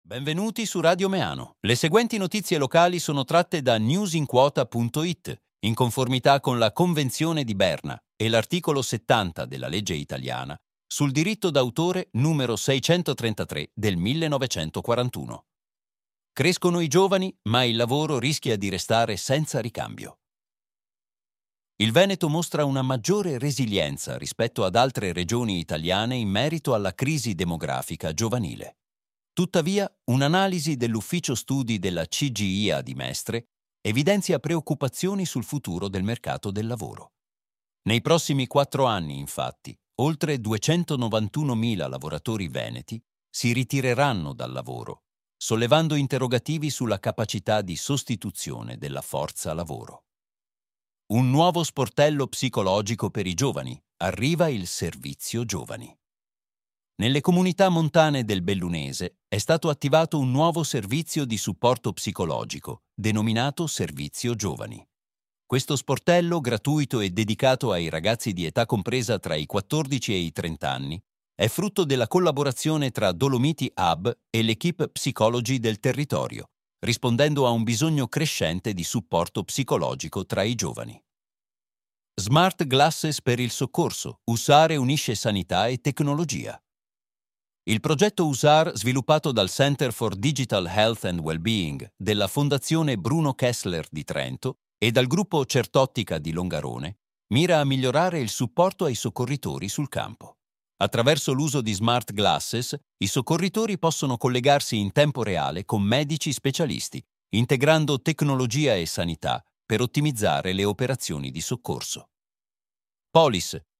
Benvenuti su Radio Meano. Le seguenti notizie locali sono tratte da newsinquota.it, in conformità con la Convenzione di Berna e l'articolo 70 della legge italiana sul diritto d'autore numero 633 del 1941. Crescono i giovani, ma il lavoro rischia di restare senza ricambio. Il Veneto mostra una maggiore resilienza rispetto ad altre regioni italiane in merito alla crisi demografica giovanile. Tuttavia, un'analisi dell'ufficio studi della CGIA di Mestre evidenzia preoccupazioni sul futuro del mercato del lavoro. Nei prossimi 4 anni, infatti, oltre 291.000 lavoratori veneti si ritireranno dal lavoro, sollevando interrogativi sulla capacità di sostituzione della forza lavoro. Un nuovo sportello psicologico per i giovani. Arriva il Servizio Giovani. Nelle comunità montane del Bellunese è stato attivato un nuovo servizio di supporto psicologico, denominato Servizio Giovani. Questo sportello, gratuito e dedicato ai ragazzi di età compresa tra i 14 e i 30 anni, è frutto della collaborazione tra Dolomiti Hub e l'equipe Psicologi del territorio, rispondendo a un bisogno crescente di supporto psicologico tra i giovani. Smart Glasses per il soccorso. USAR unisce sanità e tecnologia. Il progetto USAR, sviluppato dal Center for Digital Health and Wellbeing della Fondazione Bruno Kessler di Trento e dal gruppo Certottica di Longarone, mira a migliorare il supporto ai soccorritori sul campo. Attraverso l'uso di smart glasses, i soccorritori possono collegarsi in tempo reale con medici specialisti, integrando tecnologia e sanità per ottimizzare le operazioni di soccorso. Polis,